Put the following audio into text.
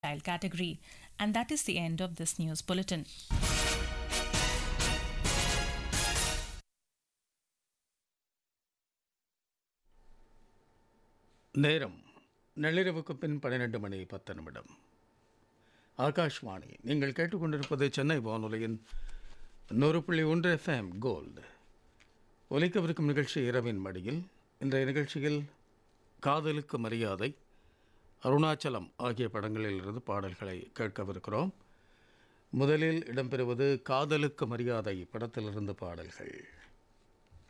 child category. And that is the end of this news bulletin. நேரம் நள்ளிரவுக்கு பின் 12 மணி 10 நிமிடம். ஆகாஷ்வாணி. நீங்கள் கேட்டுக்கொண்டிருப்பது சென்னை வானொலியின் 100.1 FM கோல்டு. ஒலிக்கவிருக்கும் நிகழ்ச்சி இரவின் மடியில். இன்றைய நிகழ்ச்சியில் காதலுக்கு மரியாதை, அருணாச்சலம் ஆகிய படங்களில் இருந்து பாடல்களை கேட்கவிருக்கிறோம். முதலில் இடம்பெறுவது காதலுக்கு மரியாதை படத்திலிருந்து பாடல்கள்.